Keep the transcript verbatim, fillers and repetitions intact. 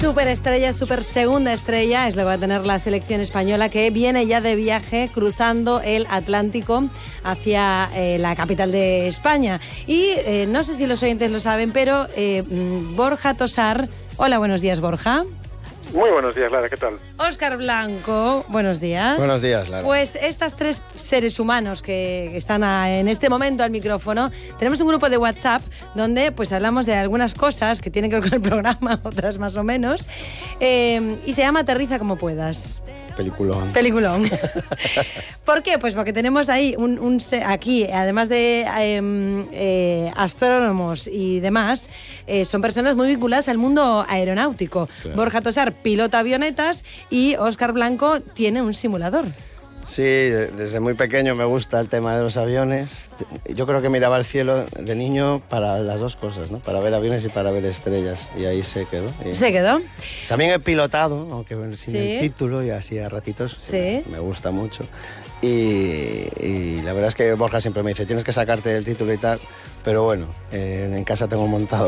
Superestrella, super segunda estrella es lo que va a tener la selección española, que viene ya de viaje cruzando el Atlántico hacia eh, la capital de España. Y eh, no sé si los oyentes lo saben, pero eh, Borja Tosar. Hola, buenos días, Borja. Muy buenos días, Lara, ¿qué tal? Óscar Blanco, buenos días. Buenos días, Lara. Pues estas tres seres humanos que están a, en este momento al micrófono, tenemos un grupo de WhatsApp donde pues hablamos de algunas cosas que tienen que ver con el programa, otras más o menos, eh, y se llama Aterriza como puedas. Peliculón. Peliculón. ¿Por qué? Pues porque tenemos ahí un, un aquí, además de eh, eh, astrónomos y demás, eh, son personas muy vinculadas al mundo aeronáutico. Claro. Borja Tosar pilota avionetas y Óscar Blanco tiene un simulador. Sí, desde muy pequeño me gusta el tema de los aviones. Yo creo que miraba al cielo de niño para las dos cosas, ¿no? Para ver aviones y para ver estrellas. Y ahí se quedó. Y ¿Se quedó? También he pilotado, aunque sin ¿Sí? el título y así a ratitos. Sí. Me, me gusta mucho. Y, y la verdad es que Borja siempre me dice, tienes que sacarte el título y tal. Pero bueno, eh, en casa tengo montado